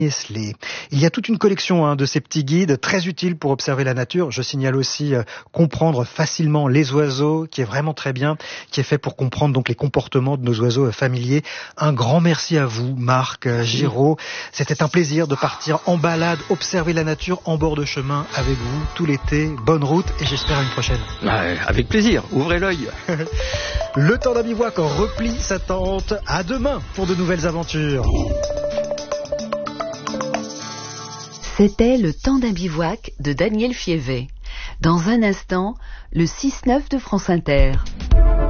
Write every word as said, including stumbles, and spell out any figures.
Nestlé. Il y a toute une collection hein, de ces petits guides très utiles pour observer la nature. Je signale aussi euh, comprendre facilement les oiseaux, qui est vraiment très bien, qui est fait pour comprendre donc les comportements de nos oiseaux euh, familiers. Un grand merci à vous, Marc euh, Giraud. C'était un plaisir de partir en balade, observer la nature en bord de chemin avec vous tout l'été. Bonne route et j'espère à une prochaine. Ouais, avec plaisir, ouvrez l'œil. Le temps d'un bivouac replie sa tente. À demain pour de nouvelles aventures. C'était le temps d'un bivouac de Daniel Fievé. Dans un instant, le six neuf de France Inter.